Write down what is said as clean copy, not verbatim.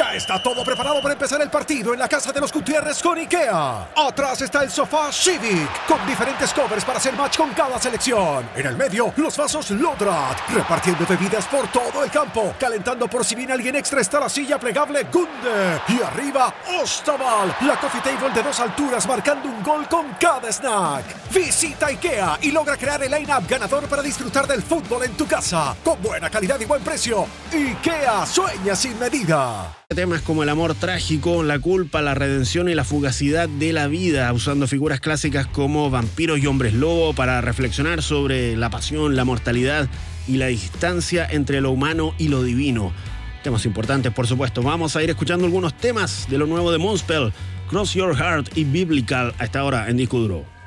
Ya está todo preparado para empezar el partido en la casa de los Gutiérrez con IKEA. Atrás está el sofá Civic, con diferentes covers para hacer match con cada selección. En el medio, los vasos Lodrat, repartiendo bebidas por todo el campo. Calentando por si viene alguien extra está la silla plegable Gunde. Y arriba, Ostaval, la coffee table de 2 alturas marcando un gol con cada snack. Visita IKEA y logra crear el line-up ganador para disfrutar del fútbol en tu casa. Con buena calidad y buen precio. IKEA, sueña sin medida. Temas como el amor trágico, la culpa, la redención y la fugacidad de la vida, usando figuras clásicas como vampiros y hombres lobo para reflexionar sobre la pasión, la mortalidad y la distancia entre lo humano y lo divino. Temas importantes, por supuesto. Vamos a ir escuchando algunos temas de lo nuevo de Moonspell, Cross Your Heart y Biblical a esta hora en Disco Duro.